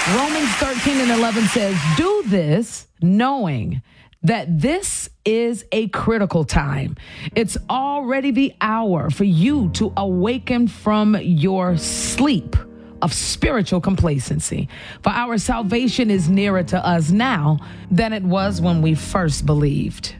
Romans 13:11 says, do this knowing that this is a critical time. It's already the hour for you to awaken from your sleep of spiritual complacency. For our salvation is nearer to us now than it was when we first believed.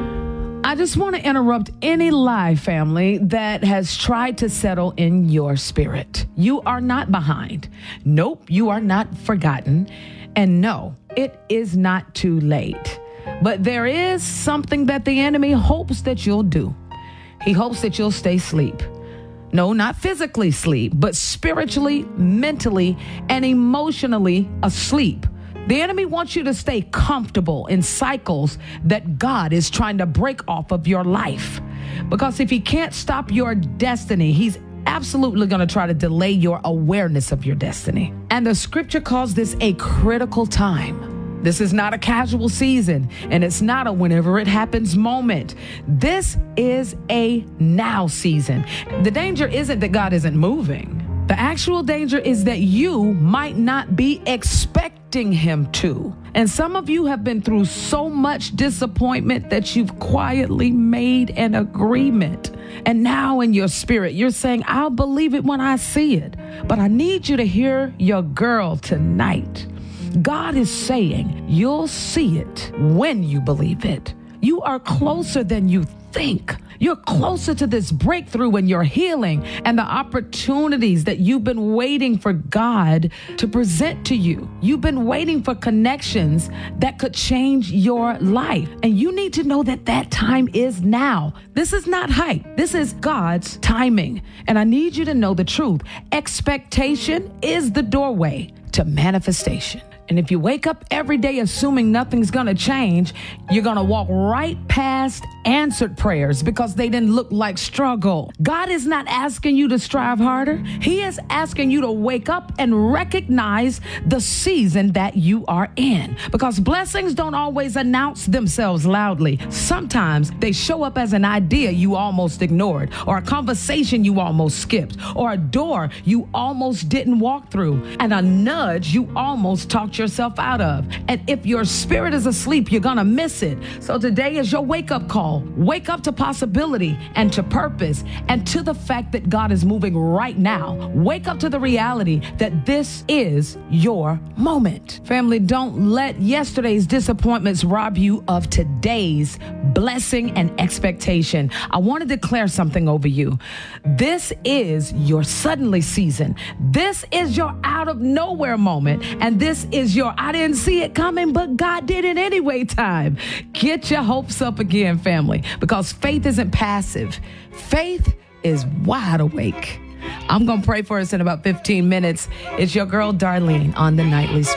I just want to interrupt any lie, family, that has tried to settle in your spirit. You are not behind. Nope, you are not forgotten. And no, it is not too late. But there is something that the enemy hopes that you'll do. He hopes that you'll stay asleep. No, not physically asleep, but spiritually, mentally, and emotionally asleep. The enemy wants you to stay comfortable in cycles that God is trying to break off of your life. Because if he can't stop your destiny, he's absolutely going to try to delay your awareness of your destiny. And the scripture calls this a critical time. This is not a casual season, and it's not a whenever it happens moment. This is a now season. The danger isn't that God isn't moving. The actual danger is that you might not be expecting him to. And some of you have been through so much disappointment that you've quietly made an agreement. And now in your spirit, you're saying, I'll believe it when I see it. But I need you to hear your girl tonight. God is saying you'll see it when you believe it. You are closer than you think. You're closer to this breakthrough and your healing and the opportunities that you've been waiting for God to present to you. You've been waiting for connections that could change your life. And you need to know that that time is now. This is not hype. This is God's timing. And I need you to know the truth. Expectation is the doorway to manifestation. And if you wake up every day assuming nothing's going to change, you're going to walk right past answered prayers because they didn't look like struggle. God is not asking you to strive harder. He is asking you to wake up and recognize the season that you are in, because blessings don't always announce themselves loudly. Sometimes they show up as an idea you almost ignored, or a conversation you almost skipped, or a door you almost didn't walk through, and a nudge you almost talked yourself out of. And if your spirit is asleep, you're gonna miss it. So today is your wake-up call. Wake up to possibility and to purpose and to the fact that God is moving right now. Wake up to the reality that this is your moment. Family, don't let yesterday's disappointments rob you of today's blessing and expectation. I want to declare something over you. This is your suddenly season. This is your out of nowhere moment. And this is your I didn't see it coming, but God did it anyway time. Get your hopes up again, family, because faith isn't passive. Faith is wide awake. I'm going to pray for us in about 15 minutes. It's your girl, Darlene, on the Nightly